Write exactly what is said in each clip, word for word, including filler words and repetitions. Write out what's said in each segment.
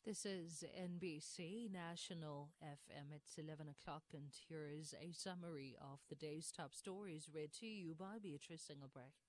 This is N B C National F M. It's eleven o'clock, and here is a summary of the day's top stories read to you by Beatrice Engelbrecht.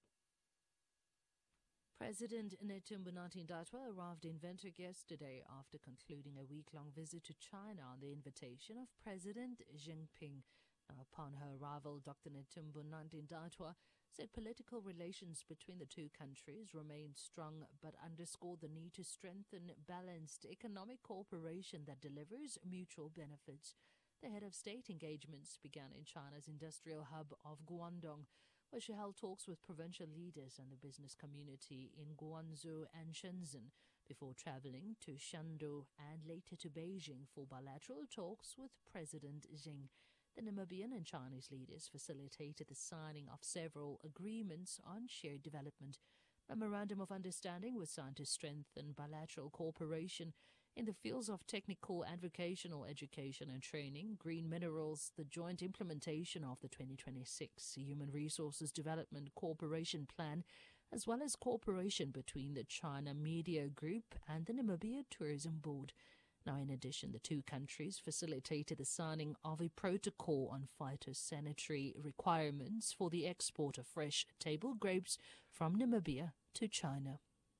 President Netumbo Nandi-Ndaitwah arrived in Windhoek yesterday after concluding a week-long visit to China on the invitation of President Xi Jinping. Now, upon her arrival, Doctor Netumbo Nandi-Ndaitwah said political relations between the two countries remained strong but underscored the need to strengthen balanced economic cooperation that delivers mutual benefits. The head of state engagements began in China's industrial hub of Guangdong, where she held talks with provincial leaders and the business community in Guangzhou and Shenzhen before traveling to Shantou and later to Beijing for bilateral talks with President Xi. The Namibian and Chinese leaders facilitated the signing of several agreements on shared development. Memorandum of Understanding was signed to strengthen bilateral cooperation in the fields of technical and vocational education and training, green minerals, the joint implementation of the twenty twenty-six Human Resources Development Cooperation Plan, as well as cooperation between the China Media Group and the Namibia Tourism Board. Now, in addition, the two countries facilitated the signing of a protocol on phytosanitary requirements for the export of fresh table grapes from Namibia to China.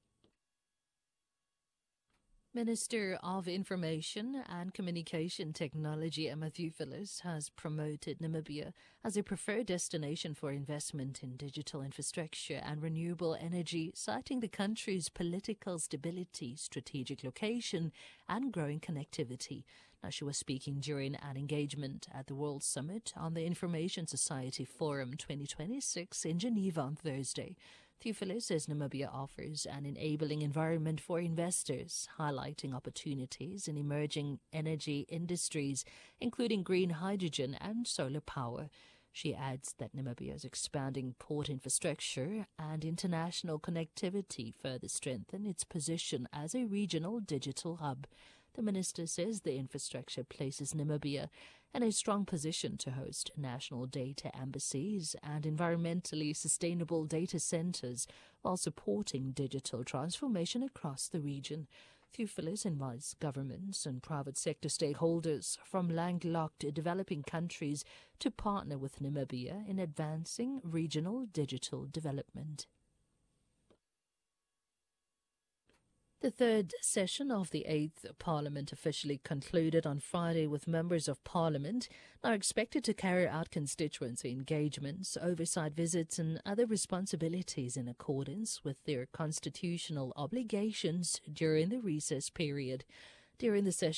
Minister of Information and Communication Technology Emma Theophilus has promoted Namibia as a preferred destination for investment in digital infrastructure and renewable energy, citing the country's political stability, strategic location, and growing connectivity. Now, she was speaking during an engagement at the World Summit on the Information Society Forum twenty twenty-six in Geneva on Thursday. Theophilus says Namibia offers an enabling environment for investors, highlighting opportunities in emerging energy industries, including green hydrogen and solar power. She adds that Namibia's expanding port infrastructure and international connectivity further strengthen its position as a regional digital hub. The minister says the infrastructure places Namibia in a strong position to host national data embassies and environmentally sustainable data centers while supporting digital transformation across the region. Theophilus invites governments and private sector stakeholders from landlocked developing countries to partner with Namibia in advancing regional digital development. The third session of the eighth Parliament officially concluded on Friday, with members of Parliament now expected to carry out constituency engagements, oversight visits and other responsibilities in accordance with their constitutional obligations during the recess period. During the session,